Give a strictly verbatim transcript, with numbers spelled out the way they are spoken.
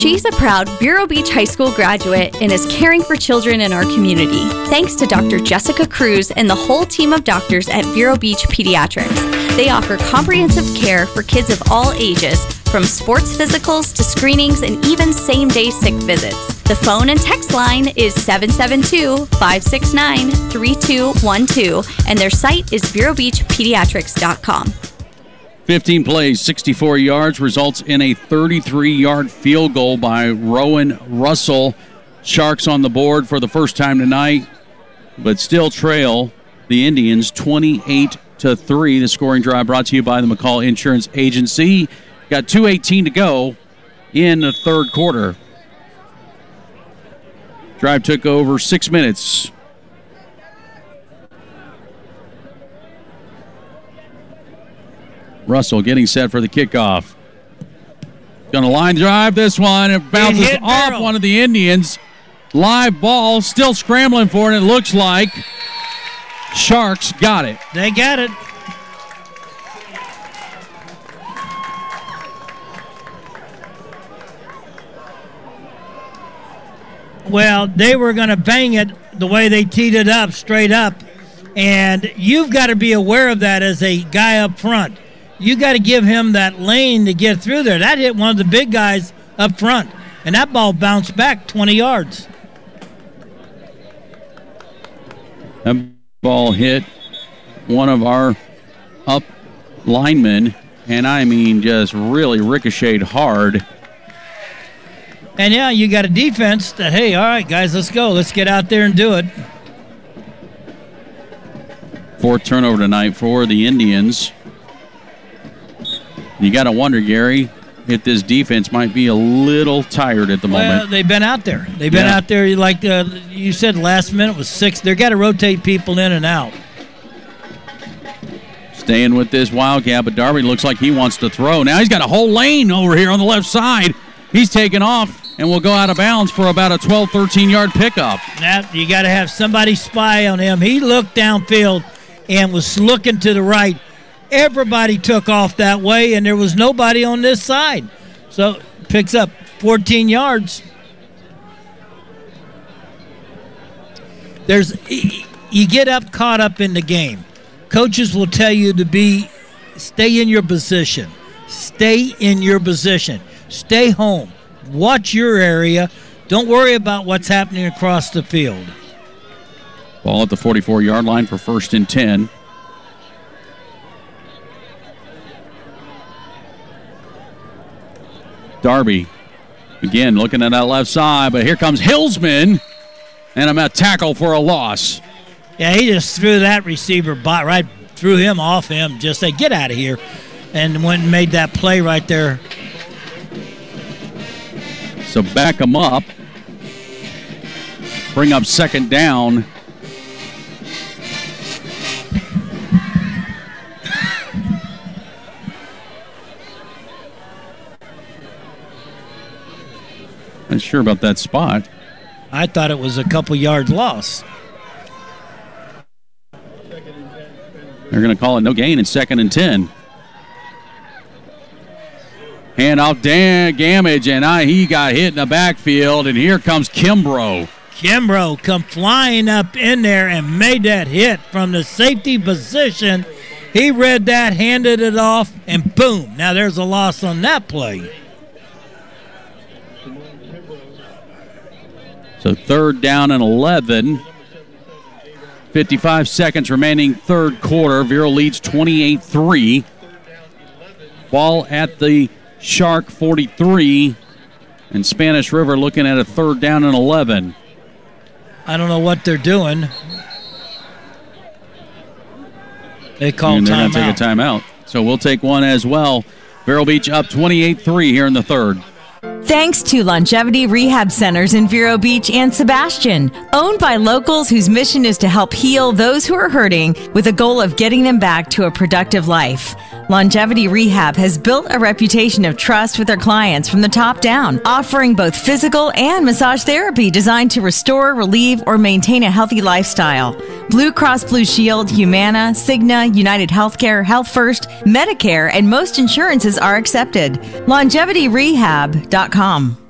She's a proud Vero Beach High School graduate and is caring for children in our community. Thanks to Doctor Jessica Cruz and the whole team of doctors at Vero Beach Pediatrics. They offer comprehensive care for kids of all ages, from sports physicals to screenings and even same-day sick visits. The phone and text line is seven seven two, five six nine, three two one two, and their site is vero beach pediatrics dot com. fifteen plays, sixty-four yards, results in a thirty-three-yard field goal by Rowan Russell. Sharks on the board for the first time tonight, but still trail the Indians twenty-eight to three. The scoring drive brought to you by the McCall Insurance Agency. Got two eighteen to go in the third quarter. Drive took over six minutes. Russell getting set for the kickoff. Going to line drive this one. It bounces It off barrel. one of the Indians. Live ball, still scrambling for it, it looks like. Sharks got it. They got it. Well, they were going to bang it the way they teed it up, straight up. And you've got to be aware of that as a guy up front. You got to give him that lane to get through there. That hit one of the big guys up front. And that ball bounced back twenty yards. That ball hit one of our up linemen, and I mean just really ricocheted hard. And, yeah, you got a defense that, hey, all right, guys, let's go. Let's get out there and do it. Fourth turnover tonight for the Indians. You got to wonder, Gary, if this defense might be a little tired at the Well, moment. they've been out there. They've been Yeah. out there, like uh, you said, last minute was six. They've got to rotate people in and out. Staying with this Wildcat, but Darby looks like he wants to throw. Now he's got a whole lane over here on the left side. He's taking off and will go out of bounds for about a twelve, thirteen-yard pickup. Now, you got to have somebody spy on him. He looked downfield and was looking to the right. Everybody took off that way, and there was nobody on this side. So picks up fourteen yards. There's you get up caught up in the game. Coaches will tell you to be stay in your position. Stay in your position. Stay home. Watch your area. Don't worry about what's happening across the field. Ball at the forty-four-yard line for first and ten. Darby, again, looking at that left side, but here comes Hillsman, and I'm at tackle for a loss. Yeah, he just threw that receiver by, right threw him off him. Just say, get out of here, and went and made that play right there. So back him up. Bring up second down. Not sure about that spot. I thought it was a couple yards loss. They're going to call it no gain in second and ten. Hand off Dan Gamage, and I, he got hit in the backfield, and here comes Kimbrough. Kimbrough come flying up in there and made that hit from the safety position. He read that, handed it off, and boom. Now there's a loss on that play. So third down and eleven. fifty-five seconds remaining third quarter. Vero leads twenty-eight three. Ball at the Shark forty-three. And Spanish River looking at a third down and eleven. I don't know what they're doing. They call and they're timeout. going to take a timeout. So we'll take one as well. Vero Beach up twenty-eight three here in the third. Thanks to Longevity Rehab Centers in Vero Beach and Sebastian, owned by locals whose mission is to help heal those who are hurting with a goal of getting them back to a productive life. Longevity Rehab has built a reputation of trust with their clients from the top down, offering both physical and massage therapy designed to restore, relieve, or maintain a healthy lifestyle. Blue Cross Blue Shield, Humana, Cigna, United Healthcare, Health First, Medicare, and most insurances are accepted. Longevity Rehab dot com.